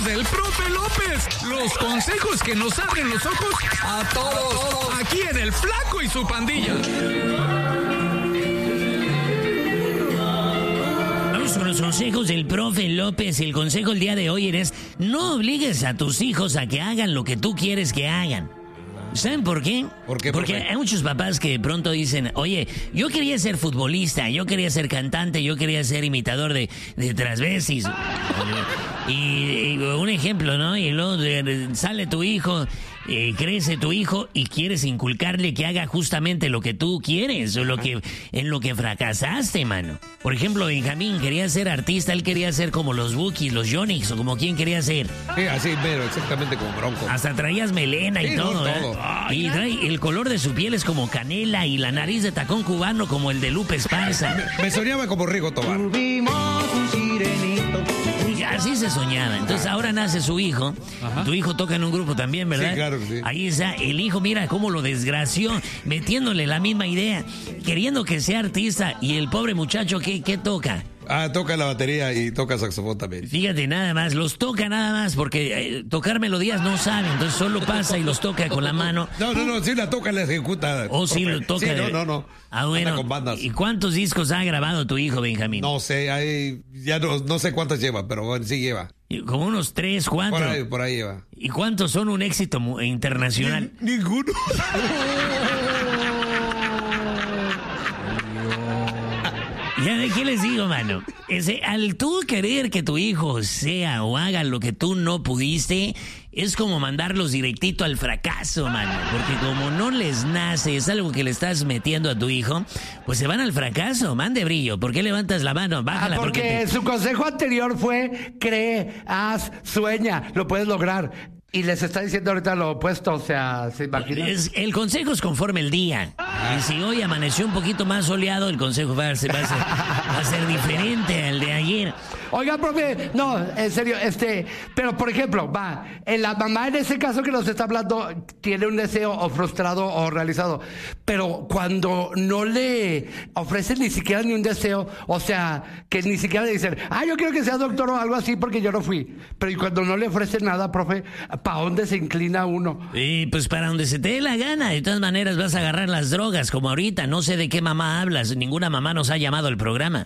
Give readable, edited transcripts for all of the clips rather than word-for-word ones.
consejos del profe López. Los consejos que nos abren los ojos a todos. Aquí en El Flaco y su Pandilla. Vamos con los consejos del profe López. El consejo el día de hoy es: no obligues a tus hijos a que hagan lo que tú quieres que hagan. ¿Saben por qué? ¿Por qué, Porque profe? hay muchos papás que de pronto dicen: oye, yo quería ser futbolista, yo quería ser cantante, yo quería ser imitador de transvestis. Y un ejemplo, ¿no? Y luego sale tu hijo, crece tu hijo y quieres inculcarle que haga justamente lo que tú quieres o en lo que fracasaste, mano. Por ejemplo, Benjamín quería ser artista, él quería ser como los Bukis, los Yonix o como quien quería ser. Sí, así mero, exactamente como Bronco. Hasta traías melena y Sí, todo, no, ¿eh? todo. Y trae el color de su piel es como canela y la nariz de tacón cubano como el de Lupe Esparza. Me soñaba como Rigo Tobar. Tuvimos un sirenito. Y así se soñaba. Entonces ahora nace su hijo. Ajá. Tu hijo toca en un grupo también, ¿verdad? Sí, claro que sí. Ahí está. El hijo, mira cómo lo desgració, metiéndole la misma idea, queriendo que sea artista. Y el pobre muchacho, ¿qué toca? Toca la batería y toca saxofón también. Fíjate, nada más, los toca nada más, porque tocar melodías no sabe, entonces solo pasa y los toca con la mano. No, sí la toca, la ejecuta. O sí profe. lo toca. Sí, no. Ah, bueno. Anda con bandas. ¿Y cuántos discos ha grabado tu hijo, Benjamín? No sé, ya no sé cuántas lleva, pero bueno, sí lleva. Como unos 3, 4. Por ahí lleva. ¿Y cuántos son un éxito internacional? Ninguno. Ya de qué les digo, mano. Al tú querer que tu hijo sea o haga lo que tú no pudiste, es como mandarlos directito al fracaso, mano. Porque como no les nace, es algo que le estás metiendo a tu hijo, pues se van al fracaso. Mande brillo. ¿Por qué levantas la mano? Bájala. Porque su consejo anterior fue: cree, haz, sueña, lo puedes lograr. Y les está diciendo ahorita lo opuesto, o sea, ¿se imaginan? El consejo es conforme el día. Y si hoy amaneció un poquito más soleado, el consejo va a ser diferente al de ayer. Oiga, profe, no, en serio, pero por ejemplo, la mamá en ese caso que nos está hablando tiene un deseo o frustrado o realizado, pero cuando no le ofrecen ni siquiera ni un deseo, o sea, que ni siquiera le dicen: yo quiero que seas doctor o algo así porque yo no fui, pero y cuando no le ofrecen nada, profe, ¿para dónde se inclina uno? Y pues para donde se te dé la gana. De todas maneras vas a agarrar las drogas, como ahorita. No sé de qué mamá hablas, ninguna mamá nos ha llamado al programa.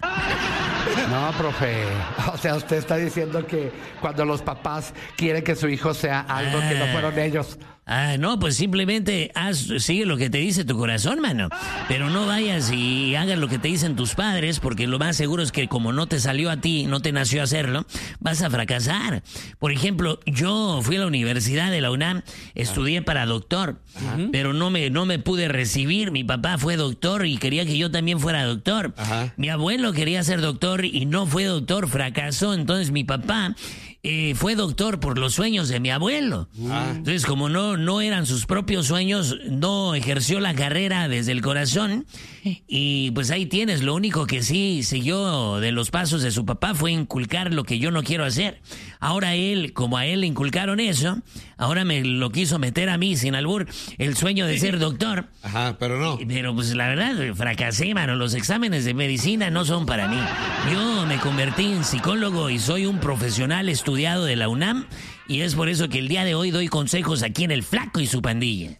No, profe, o sea, usted está diciendo que cuando los papás quieren que su hijo sea algo que no fueron ellos. No, pues simplemente sigue lo que te dice tu corazón, mano. Pero no vayas y hagas lo que te dicen tus padres, porque lo más seguro es que como no te salió a ti, no te nació hacerlo, vas a fracasar. Por ejemplo, yo fui a la Universidad de la UNAM, estudié para doctor, pero no me pude recibir. Mi papá fue doctor y quería que yo también fuera doctor. Ajá. Mi abuelo quería ser doctor y no fue doctor, fracasó. Entonces mi papá fue doctor por los sueños de mi abuelo. Entonces, como no eran sus propios sueños, no ejerció la carrera desde el corazón. Y pues ahí tienes, lo único que sí siguió de los pasos de su papá fue inculcar lo que yo no quiero hacer. Ahora como a él le inculcaron eso, ahora me lo quiso meter a mí, sin albur, el sueño de ser doctor. Ajá, pero no. Pero pues la verdad, fracasé, mano. Los exámenes de medicina no son para mí. Yo me convertí en psicólogo y soy un profesional estudiado de la UNAM. Y es por eso que el día de hoy doy consejos aquí en El Flaco y su Pandilla.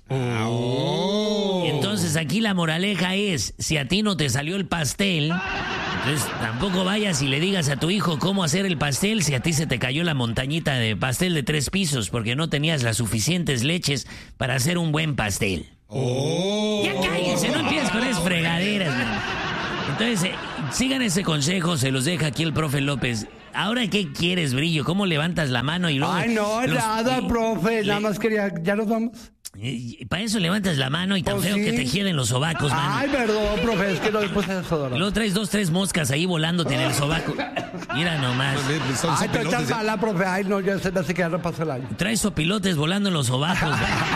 Entonces aquí la moraleja es: si a ti no te salió el pastel, entonces tampoco vayas y le digas a tu hijo cómo hacer el pastel si a ti se te cayó la montañita de pastel de 3 pisos porque no tenías las suficientes leches para hacer un buen pastel. Ya cállense, no empieces con esas fregaderas, man. Entonces, sigan ese consejo, se los deja aquí el profe López. Ahora, ¿qué quieres, Brillo? ¿Cómo levantas la mano y luego... Ay, no, nada, profe, nada más quería... ¿Ya nos vamos? Para eso levantas la mano y tan feo que te hieden los sobacos, mano. Ay, perdón, profe, es que no le puse eso. Y luego traes 2, 3 moscas ahí volándote en el sobaco. Mira nomás. Ay, estoy tan mala, profe. Ay, no, ya se me hace que ya no pasó el año. Traes sopilotes volando en los sobacos.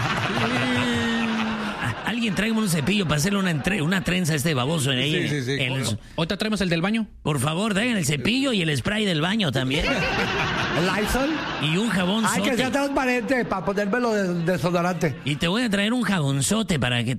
Alguien tráigame un cepillo para hacerle una trenza a este baboso en ahí. Sí. ¿Ahorita traemos el del baño? Por favor, traigan el cepillo y el spray del baño también. ¿El Lysol? Y un jabón. Ay, que sea transparente para ponérmelo de desodorante. Y te voy a traer un jabonzote para que